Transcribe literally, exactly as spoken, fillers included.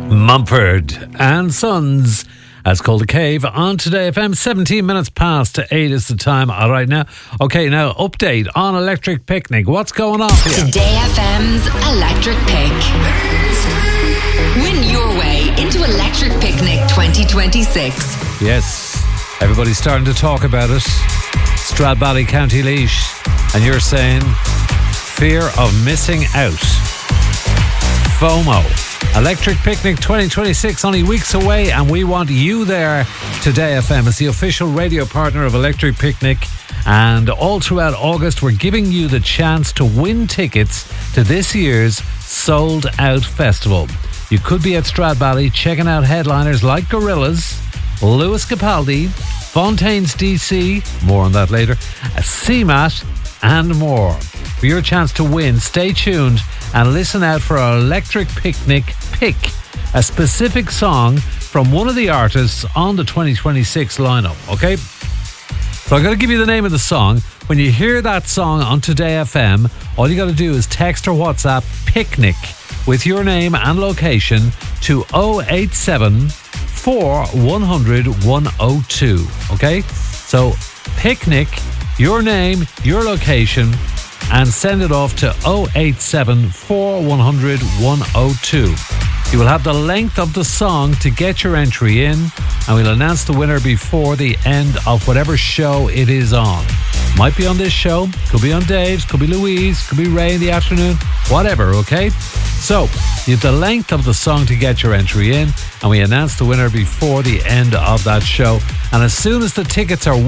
Mumford and Sons. That's called The Cave on Today F M. seventeen minutes past eight is the time right now. Okay, now update on Electric Picnic. What's going on here? Today F M's Electric Pick. Win your way into Electric Picnic twenty twenty-six. Yes, everybody's starting to talk about it. Stradbally, County Laois. And you're saying fear of missing out. FOMO. Electric Picnic twenty twenty-six, only weeks away, and we want you there. Today F M is the official radio partner of Electric Picnic, and all throughout August we're giving you the chance to win tickets to this year's Sold Out Festival. You could be at Stradbally checking out headliners like Gorillaz, Lewis Capaldi, Fontaines D C, more on that later, C M A T, and more. For your chance to win, stay tuned and listen out for our Electric Picnic Pick, a specific song from one of the artists on the twenty twenty-six lineup, okay? So I'm going to give you the name of the song. When you hear that song on Today F M, all you got to do is text or WhatsApp PICNIC with your name and location to oh eight seven, four one hundred, one oh two, okay? So PICNIC, your name, your location, and send it off to oh eight seven, four one hundred, one oh two. You will have the length of the song to get your entry in, and we'll announce the winner before the end of whatever show it is on. Might be on this show, could be on Dave's, could be Louise, could be Ray in the afternoon, whatever, okay? So, you have the length of the song to get your entry in, and we announce the winner before the end of that show. And as soon as the tickets are